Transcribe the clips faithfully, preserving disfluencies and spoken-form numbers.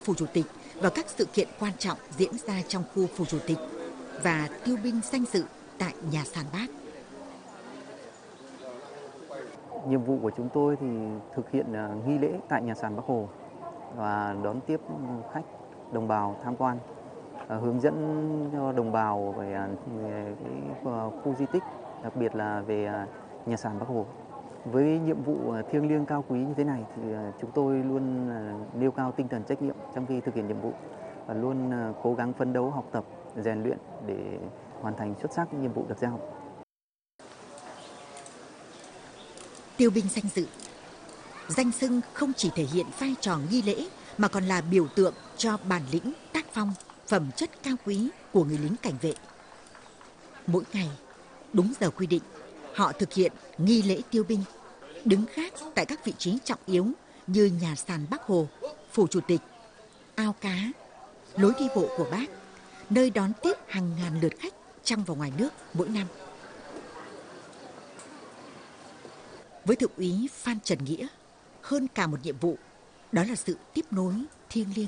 Phủ Chủ tịch và các sự kiện quan trọng diễn ra trong khu Phủ Chủ tịch và tiêu binh danh dự tại nhà sàn Bác. Nhiệm vụ của chúng tôi thì thực hiện nghi lễ tại nhà sàn Bác Hồ và đón tiếp khách đồng bào tham quan, hướng dẫn cho đồng bào về cái khu di tích, đặc biệt là về nhà sàn Bác Hồ. Với nhiệm vụ thiêng liêng cao quý như thế này thì chúng tôi luôn nêu cao tinh thần trách nhiệm trong khi thực hiện nhiệm vụ và luôn cố gắng phấn đấu học tập, rèn luyện để hoàn thành xuất sắc nhiệm vụ được giao. Tiêu binh danh dự. Danh xưng không chỉ thể hiện vai trò nghi lễ mà còn là biểu tượng cho bản lĩnh, tác phong, phẩm chất cao quý của người lính cảnh vệ. Mỗi ngày, đúng giờ quy định, họ thực hiện nghi lễ tiêu binh, đứng gác tại các vị trí trọng yếu như nhà sàn Bác Hồ, Phủ Chủ tịch, ao cá, lối đi bộ của Bác, nơi đón tiếp hàng ngàn lượt khách trong và ngoài nước mỗi năm. Với Thượng úy Phan Trần Nghĩa, hơn cả một nhiệm vụ, đó là sự tiếp nối thiêng liêng.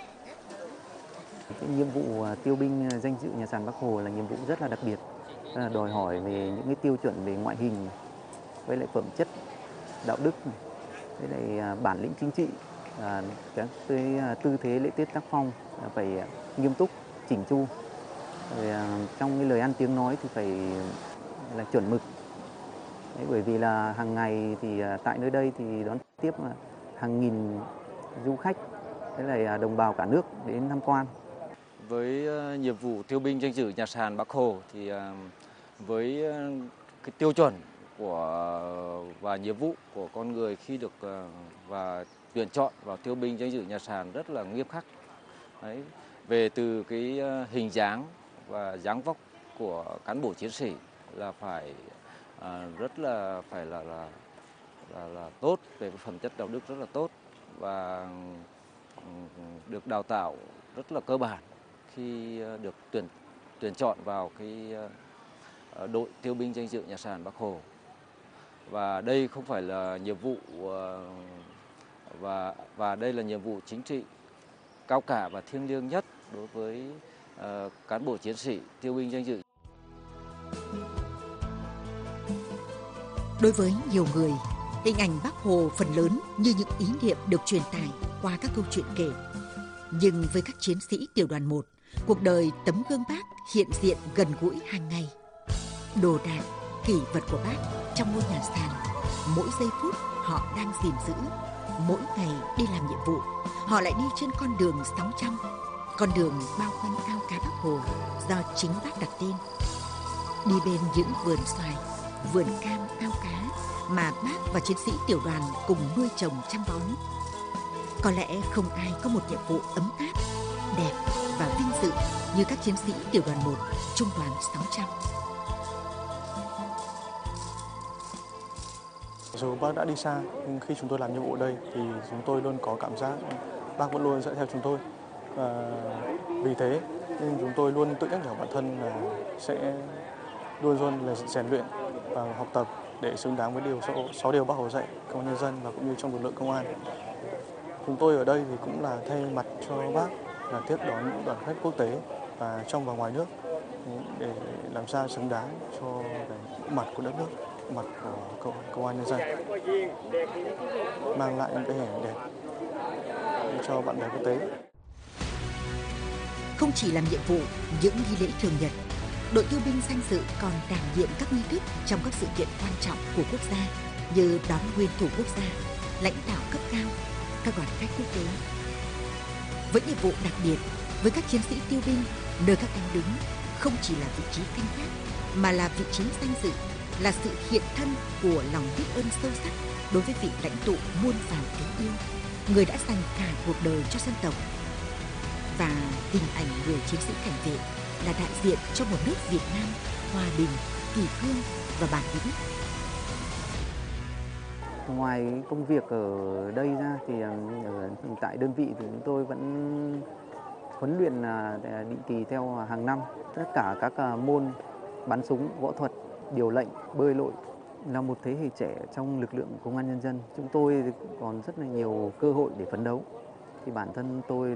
Cái nhiệm vụ tiêu binh danh dự nhà sàn Bác Hồ là nhiệm vụ rất là đặc biệt, là đòi hỏi về những cái tiêu chuẩn về ngoại hình, với lại phẩm chất, đạo đức, với lại bản lĩnh chính trị, các cái tư thế lễ tiết tác phong phải nghiêm túc, chỉnh chu. Rồi, trong cái lời ăn tiếng nói thì phải là chuẩn mực. Đấy, bởi vì là hàng ngày thì tại nơi đây thì đón tiếp hàng nghìn du khách, với lại đồng bào cả nước đến tham quan. Với nhiệm vụ tiêu binh danh dự nhà sàn Bác Hồ thì với cái tiêu chuẩn của và nhiệm vụ của con người khi được và tuyển chọn vào tiêu binh danh dự nhà sàn rất là nghiêm khắc. Đấy, về từ cái hình dáng và dáng vóc của cán bộ chiến sĩ là phải à, rất là phải là là là, là tốt, về phẩm chất đạo đức rất là tốt và được đào tạo rất là cơ bản khi được tuyển tuyển chọn vào cái đội tiêu binh danh dự nhà sàn Bác Hồ. Và đây không phải là nhiệm vụ và và đây là nhiệm vụ chính trị cao cả và thiêng liêng nhất đối với uh, cán bộ chiến sĩ tiêu binh danh dự. Đối với nhiều người, hình ảnh Bác Hồ phần lớn như những ý niệm được truyền tải qua các câu chuyện kể. Nhưng với các chiến sĩ tiểu đoàn một, cuộc đời tấm gương Bác hiện diện gần gũi hàng ngày. Đồ đạc, kỷ vật của Bác trong ngôi nhà sàn, mỗi giây phút họ đang gìn giữ. Mỗi ngày đi làm nhiệm vụ, họ lại đi trên con đường sáu trăm, con đường bao quanh ao cá Bác Hồ do chính Bác đặt tên. Đi bên những vườn xoài, vườn cam, ao cá mà Bác và chiến sĩ tiểu đoàn cùng nuôi trồng chăm bón. Có lẽ không ai có một nhiệm vụ ấm áp, đẹp và vinh dự như các chiến sĩ tiểu đoàn một, trung đoàn sáu trăm. Dù Bác đã đi xa, nhưng khi chúng tôi làm nhiệm vụ ở đây thì chúng tôi luôn có cảm giác Bác vẫn luôn dẫn theo chúng tôi. Và vì thế nên chúng tôi luôn tự nhắc nhở bản thân là sẽ luôn luôn là rèn luyện và học tập để xứng đáng với điều sáu điều Bác Hồ dạy công an nhân dân và cũng như trong lực lượng công an. Chúng tôi ở đây thì cũng là thay mặt cho Bác là tiếp đón những đoàn khách quốc tế và trong và ngoài nước để làm sao xứng đáng cho cái mặt của đất nước, mặt của công an nhân dân, mang lại những cái hình ảnh đẹp cho bạn bè quốc tế. Không chỉ làm nhiệm vụ những nghi lễ thường nhật, đội tiêu binh danh dự còn đảm nhiệm các nghi thức trong các sự kiện quan trọng của quốc gia như đón nguyên thủ quốc gia, lãnh đạo cấp cao, các đoàn khách quốc tế. Với nhiệm vụ đặc biệt, với các chiến sĩ tiêu binh, nơi các anh đứng không chỉ là vị trí canh gác mà là vị trí danh dự, là sự hiện thân của lòng biết ơn sâu sắc đối với vị lãnh tụ muôn vàn kính yêu, người đã dành cả cuộc đời cho dân tộc. Và hình ảnh người chiến sĩ cảnh vệ là đại diện cho một nước Việt Nam hòa bình, kỷ cương và bản lĩnh. Ngoài công việc ở đây ra thì ở tại đơn vị thì chúng tôi vẫn huấn luyện định kỳ theo hàng năm tất cả các môn bắn súng, võ thuật, điều lệnh, bơi lội. Là một thế hệ trẻ trong lực lượng công an nhân dân, chúng tôi còn rất là nhiều cơ hội để phấn đấu. Thì bản thân tôi